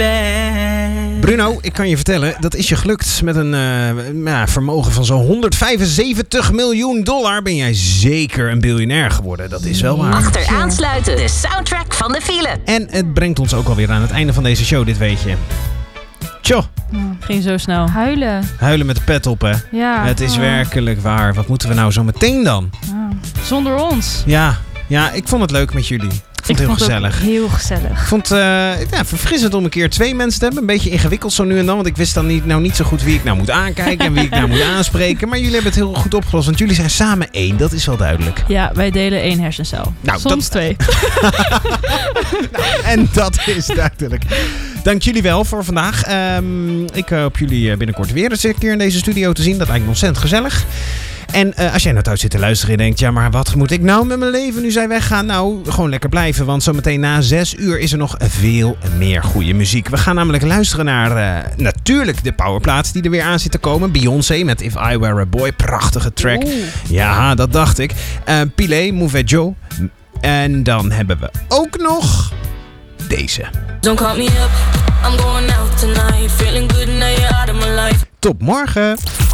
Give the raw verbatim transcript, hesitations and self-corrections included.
bad. Bruno, ik kan je vertellen, dat is je gelukt. Met een uh, ja, vermogen van zo'n honderdvijfenzeventig miljoen dollar ben jij zeker een biljonair geworden. Dat is wel waar. Achter aansluiten, de soundtrack van de file. En het brengt ons ook alweer aan het einde van deze show, dit weet je. Tjo. Ging zo snel. Huilen. Huilen met de pet op, hè. Ja. Het is oh. werkelijk waar. Wat moeten we nou zo meteen dan? Oh. Zonder ons. Ja, ja, ik vond het leuk met jullie. Ik vond het heel vond gezellig. Het heel gezellig. Ik vond het uh, ja, verfrissend om een keer twee mensen te hebben. Een beetje ingewikkeld zo nu en dan. Want ik wist dan niet, nou niet zo goed wie ik nou moet aankijken. En wie ik nou moet aanspreken. Maar jullie hebben het heel goed opgelost. Want jullie zijn samen één. Dat is wel duidelijk. Ja, wij delen één hersencel. Nou, Soms dat... twee. nou, en dat is duidelijk. Dank jullie wel voor vandaag. Um, ik hoop jullie binnenkort weer eens een keer in deze studio te zien. Dat lijkt me ontzettend gezellig. En uh, als jij nou thuis zit te luisteren en denkt... ja, maar wat moet ik nou met mijn leven nu zij weggaan? Nou, gewoon lekker blijven. Want zometeen na zes uur is er nog veel meer goede muziek. We gaan namelijk luisteren naar uh, natuurlijk de powerplaats die er weer aan zit te komen. Beyoncé met If I Were A Boy. Prachtige track. Oeh. Ja, dat dacht ik. Uh, Pilé, Move Joe. En dan hebben we ook nog deze. Don't call me up, I'm going out tonight. Feeling good now you're out of my life. Tot morgen.